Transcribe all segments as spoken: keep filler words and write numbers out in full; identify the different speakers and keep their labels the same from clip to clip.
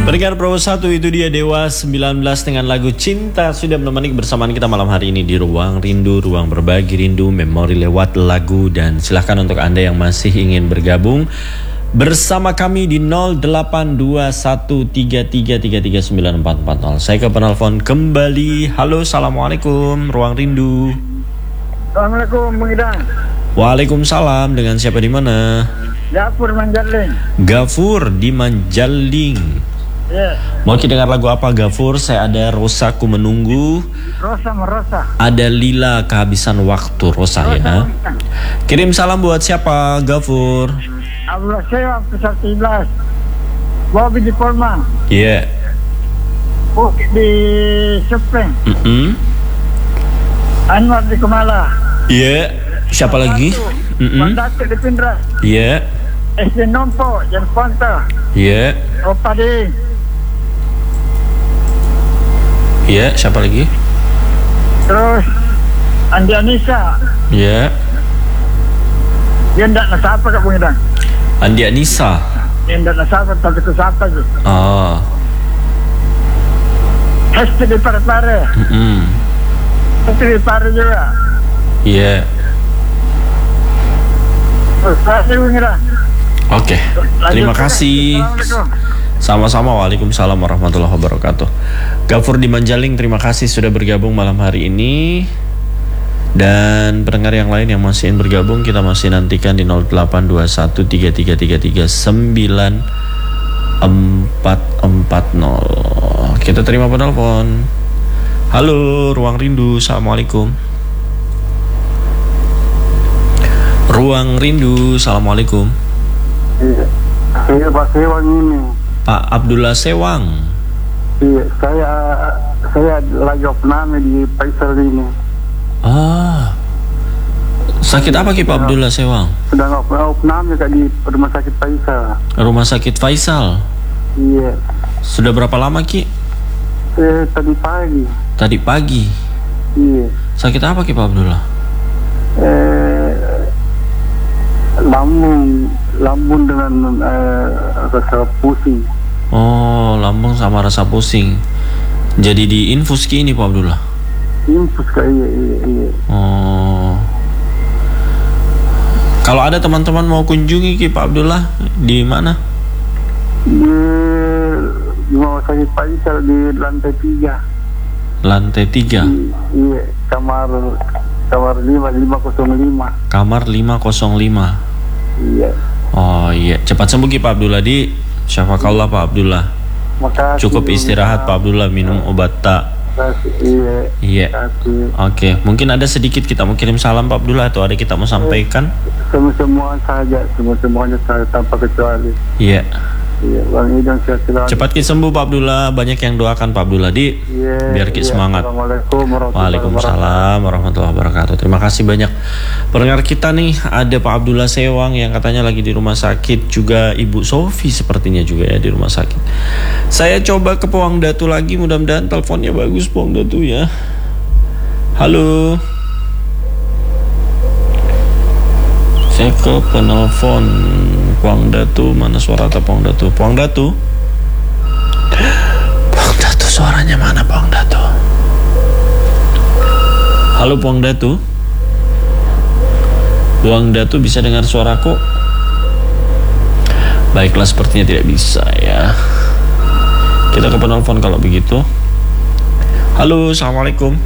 Speaker 1: Pendengar Pro satu, itu dia Dewa sembilan belas dengan lagu Cinta sudah menemani kebersamaan kita malam hari ini di Ruang Rindu, ruang berbagi rindu, memori lewat lagu. Dan silahkan untuk Anda yang masih ingin bergabung bersama kami di nol delapan dua satu tiga tiga tiga tiga sembilan empat empat nol. Saya ke penelpon kembali. Halo, assalamualaikum Ruang Rindu.
Speaker 2: Assalamualaikum Bang Idang.
Speaker 1: Waalaikumsalam, dengan siapa di mana?
Speaker 2: Gafur Manjaling.
Speaker 1: Gafur di Manjaling.
Speaker 2: Yeah.
Speaker 1: Mau kita dengar lagu apa Gafur? Saya ada Rosa Ku Menunggu.
Speaker 2: Rosa Merosa.
Speaker 1: Ada Lila Kehabisan Waktu. Rosa, Rosa ya. Rosa. Kirim salam buat siapa Gafur?
Speaker 2: Abdullah Sewa Pesat sebelas. Bobby di Polman.
Speaker 1: Iya. Yeah.
Speaker 2: Bukti di Sepeng.
Speaker 1: Mm -hmm.
Speaker 2: Anwar di Kemala.
Speaker 1: Iya. Yeah. Siapa Bang lagi?
Speaker 2: Mm -hmm. Bandate di Pindra.
Speaker 1: Iya. Yeah.
Speaker 2: S D Nompo Jan Ponta.
Speaker 1: Iya. Yeah.
Speaker 2: Opadi.
Speaker 1: Iya, yeah. Siapa lagi?
Speaker 2: Terus Andi Anissa.
Speaker 1: Iya. Yeah.
Speaker 2: Dia ndak nasapa Kak Bung Idang.
Speaker 1: Andi Anissa.
Speaker 2: Dia ndak nasapa tapi ku sapa je.
Speaker 1: Oh.
Speaker 2: Hesti di Pare-Pare.
Speaker 1: Mm -hmm.
Speaker 2: Hesti di Pare juga.
Speaker 1: Iya. Yeah. Oke, okay. Terima kasih. Sama-sama. Waalaikumsalam warahmatullahi wabarakatuh. Gafur di Manjaling, terima kasih sudah bergabung malam hari ini. Dan pendengar yang lain yang masih ingin bergabung, kita masih nantikan di nol delapan dua satu tiga tiga tiga tiga sembilan empat empat nol. Kita terima penelpon. Halo, Ruang Rindu. Assalamualaikum. Ruang Rindu, assalamualaikum.
Speaker 3: Iya, saya Pak Sewang ini.
Speaker 1: Pak Abdullah Sewang.
Speaker 3: Iya, saya saya lagi opname di Faisal ini.
Speaker 1: Ah, sakit apa ki Pak Abdullah Sewang?
Speaker 3: Sedang opname kak di rumah sakit Faisal.
Speaker 1: Rumah sakit Faisal.
Speaker 3: Iya.
Speaker 1: Sudah berapa lama ki?
Speaker 3: Eh, tadi pagi.
Speaker 1: Tadi pagi.
Speaker 3: Iya.
Speaker 1: Sakit apa ki Pak Abdullah?
Speaker 3: Eh, lambung, lambung dengan eh, rasa pusing.
Speaker 1: Oh, lambung sama rasa pusing. Jadi di infus ki ini Pak Abdullah?
Speaker 3: Infus kayak iya, iya, iya.
Speaker 1: Oh. Kalau ada teman-teman mau kunjungi ki Pak Abdullah, di mana?
Speaker 3: Di rumah sakit Faisal di lantai tiga.
Speaker 1: Lantai tiga?
Speaker 3: Iya, kamar kamar lima lima kosong lima.
Speaker 1: Kamar lima kosong lima.
Speaker 3: Iya.
Speaker 1: Oh iya, cepat sembuh ki Pak Abdullah di. Syafakallah Pak Abdullah.
Speaker 3: Makasih.
Speaker 1: Cukup istirahat Pak Abdullah, minum obat tak.
Speaker 3: Iya.
Speaker 1: Iya. Oke, okay. Mungkin ada sedikit kita mau kirim salam Pak Abdullah atau ada kita mau sampaikan?
Speaker 3: Semua-semua saja, semua-semuanya saya tanpa kecuali.
Speaker 1: Iya.
Speaker 3: Iya, Bang Idang sehat selalu.
Speaker 1: Cepat kita sembuh Pak Abdullah, banyak yang doakan Pak Abdullah di.
Speaker 3: Iya,
Speaker 1: biar kita
Speaker 3: iya.
Speaker 1: semangat.
Speaker 3: Assalamualaikum warahmatullahi
Speaker 1: Waalaikumsalam warahmatullahi wabarakatuh. Terima kasih banyak. Pendengar kita nih ada Pak Abdullah Sewang yang katanya lagi di rumah sakit, juga Ibu Sofi sepertinya juga ya di rumah sakit. Saya coba ke Pawang Datu lagi, mudah-mudahan teleponnya bagus Pawang Datu ya. Halo. Saya ke penelpon Pawang Datu, mana suara Pawang Datu? Pawang Datu. Pawang Datu, suaranya mana Pawang Datu? Halo Pawang Datu. Pawang Datu bisa dengar suaraku? Baiklah, sepertinya tidak bisa ya. Kita ke penelpon kalau begitu. Halo, assalamualaikum.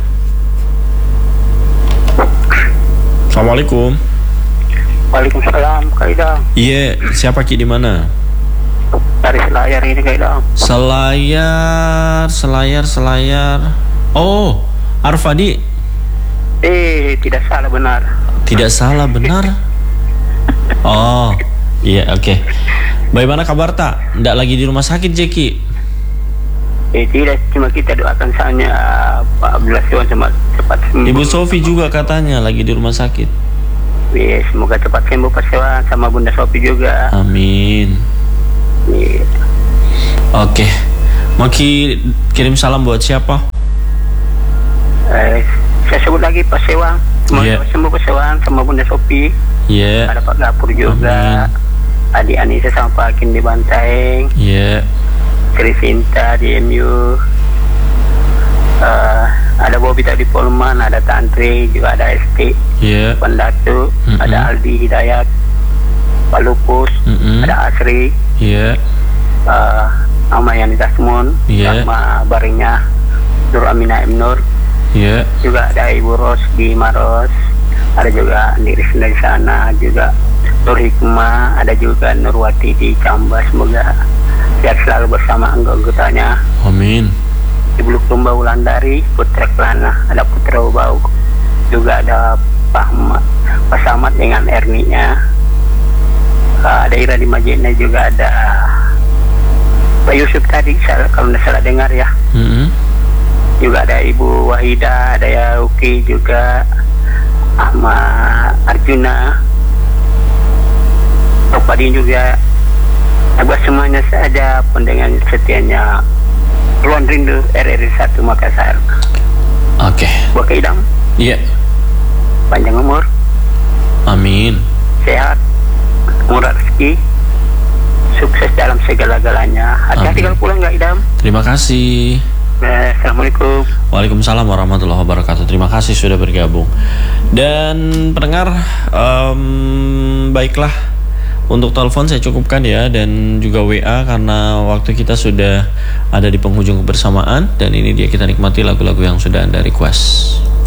Speaker 1: Assalamualaikum.
Speaker 3: Waalaikumsalam, Kak Idang.
Speaker 1: Iya, yeah, siapa ki di mana?
Speaker 3: Dari Selayar ini, Kak Idang.
Speaker 1: Selayar, Selayar, Selayar. Oh, Arfadi.
Speaker 3: Eh, tidak salah benar.
Speaker 1: Tidak salah benar. Oh, iya yeah, oke. Okay. Bagaimana kabar tak? Nggak lagi di rumah sakit Jeki?
Speaker 3: Eh tidak, cuma kita doakan saja Pak Abdullah Sewang cepat sembuh.
Speaker 1: Ibu Sofi juga katanya lagi di rumah sakit.
Speaker 3: Ya, semoga cepat sembuh Pak Sewang, sama Bunda Sofi juga.
Speaker 1: Amin.
Speaker 3: Ya.
Speaker 1: Oke, mau ki sekirim salam buat siapa?
Speaker 3: Eh, saya sebut lagi Pak Sewang. Semoga
Speaker 1: yeah.
Speaker 3: sembuh Pak Sewang sama Bunda Sopi.
Speaker 1: Iya. Yeah.
Speaker 3: Ada Pak Gapur juga.
Speaker 1: Amin.
Speaker 3: Adik Anissa sama Pak Hakim di Bantaeng.
Speaker 1: Iya. Yeah.
Speaker 3: Rivinta di M U, uh, ada Bobby tadi Polman, ada Tantri, juga ada S T,
Speaker 1: Iya.
Speaker 3: Pendatu,
Speaker 1: Mm-mm.
Speaker 3: ada Aldi Hidayat, Pak Lupus,
Speaker 1: Mm-mm.
Speaker 3: ada Asri,
Speaker 1: Iya.
Speaker 3: uh, Ama Yani Tasmun,
Speaker 1: Iya.
Speaker 3: sama Barinya Nur Amina M Nur,
Speaker 1: Iya.
Speaker 3: juga ada Ibu Ros di Maros, ada juga Andi Risna di sana, juga Nur Hikmah, ada juga Nurwati di Cambas. Semoga sehat selalu bersama anggotanya.
Speaker 1: Amin.
Speaker 3: Di Bulukumba Wulandari, Putra Kelana, ada Putra Bau, juga ada Pak Ma- Pak Samad dengan Erninya, uh, ada Ira di Majene, juga ada Pak Yusuf tadi salah, kalau tidak salah dengar ya,
Speaker 1: Mm-mm.
Speaker 3: juga ada Ibu Wahida, ada Yauki, juga Ahmad Arjuna, Pak Padin juga. Buat semuanya saja pendengar setianya Ruang Rindu R R I satu Makassar.
Speaker 1: Oke.
Speaker 3: Buat Idam,
Speaker 1: Iya.
Speaker 3: panjang umur,
Speaker 1: Amin.
Speaker 3: sehat, murah rezeki, sukses dalam segala-galanya. Hati-hati
Speaker 1: Amin.
Speaker 3: kalau pulang nggak Idam.
Speaker 1: Terima kasih.
Speaker 3: Eh, Assalamualaikum.
Speaker 1: Waalaikumsalam warahmatullahi wabarakatuh. Terima kasih sudah bergabung. Dan pendengar, em, baiklah, untuk telepon saya cukupkan ya, dan juga W A karena waktu kita sudah ada di penghujung kebersamaan. Dan ini dia, kita nikmati lagu-lagu yang sudah Anda request.